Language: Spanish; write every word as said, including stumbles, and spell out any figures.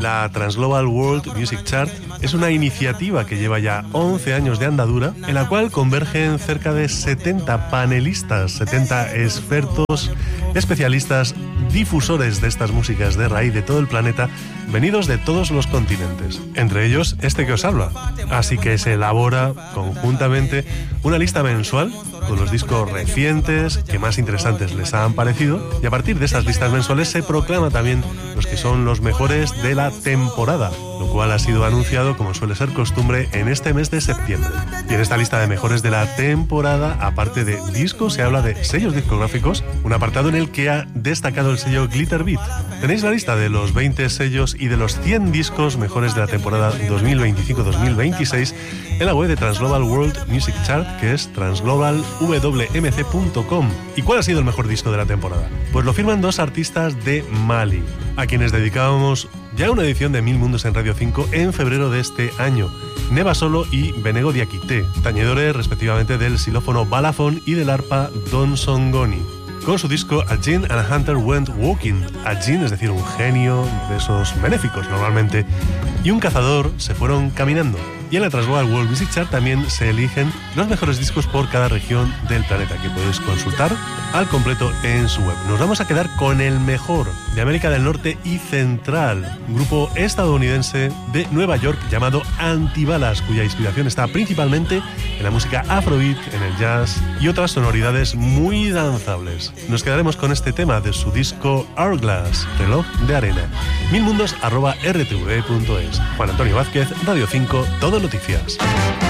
La Transglobal World Music Chart es una iniciativa que lleva ya once años de andadura, en la cual convergen cerca de setenta panelistas, setenta expertos, especialistas, difusores de estas músicas de raíz de todo el planeta, venidos de todos los continentes, entre ellos este que os habla. Así que se elabora conjuntamente una lista mensual con los discos recientes que más interesantes les han parecido, y a partir de esas listas mensuales se proclama también los que son los mejores de la temporada, lo cual ha sido anunciado, como suele ser costumbre, en este mes de septiembre. Y en esta lista de mejores de la temporada, aparte de discos, se habla de sellos discográficos, un apartado en el que ha destacado el sello Glitter Beat. Tenéis la lista de los veinte sellos y de los cien discos mejores de la temporada dos mil veinticinco dos mil veintiséis en la web de Transglobal World Music Chart, que es transglobal w m c punto com. ¿Y cuál ha sido el mejor disco de la temporada? Pues lo firman dos artistas de Mali, a quienes dedicábamos ya una edición de Mil Mundos en Radio cinco en febrero de este año. Neva Solo y Benego Diakité, tañedores respectivamente del xilófono balafón y del arpa Don Songoni, con su disco A Jinn and a Hunter Went Walking. A Jinn, es decir, un genio de esos benéficos normalmente, y un cazador se fueron caminando. Y en la Transglobal World Music Chart también se eligen los mejores discos por cada región del planeta, que podéis consultar al completo en su web. Nos vamos a quedar con el mejor de América del Norte y Central, un grupo estadounidense de Nueva York llamado Antibalas, cuya inspiración está principalmente en la música afrobeat, en el jazz y otras sonoridades muy danzables. Nos quedaremos con este tema de su disco Hourglass, Reloj de Arena. milmundos arroba r t v punto es. Juan Antonio Vázquez, Radio cinco, Todo Noticias.